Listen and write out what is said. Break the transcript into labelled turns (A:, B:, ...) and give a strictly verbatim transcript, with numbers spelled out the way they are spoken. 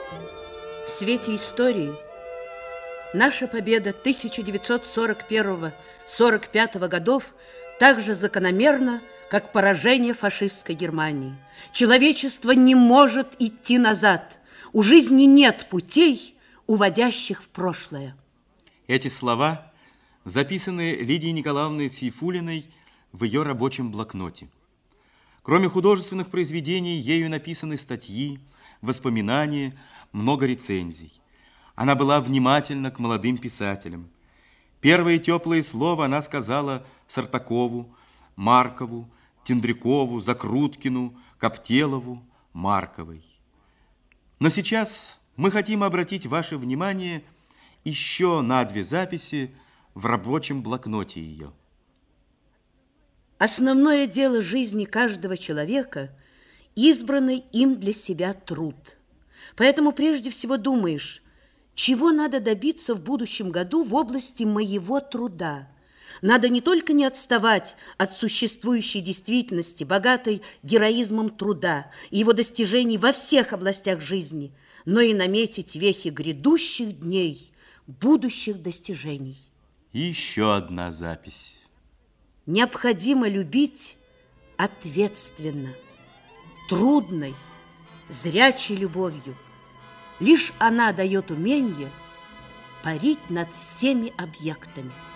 A: В свете истории наша победа тысяча девятьсот сорок первого — сорок пятого годов так же закономерна, как поражение фашистской Германии. Человечество не может идти назад. У жизни нет путей, уводящих в прошлое.
B: Эти слова записаны Лидией Николаевной Сейфуллиной в ее рабочем блокноте. Кроме художественных произведений, ею написаны статьи, воспоминания, много рецензий. Она была внимательна к молодым писателям. Первые теплые слова она сказала Сартакову, Маркову, Тендрякову, Закруткину, Коптелову, Марковой. Но сейчас мы хотим обратить ваше внимание еще на две записи в рабочем блокноте ее.
A: Основное дело жизни каждого человека – избранный им для себя труд. Поэтому прежде всего думаешь, чего надо добиться в будущем году в области моего труда. Надо не только не отставать от существующей действительности, богатой героизмом труда и его достижений во всех областях жизни, но и наметить вехи грядущих дней, будущих достижений.
B: И еще одна запись.
A: Необходимо любить ответственно, трудной, зрячей любовью. Лишь она дает умение парить над всеми объектами.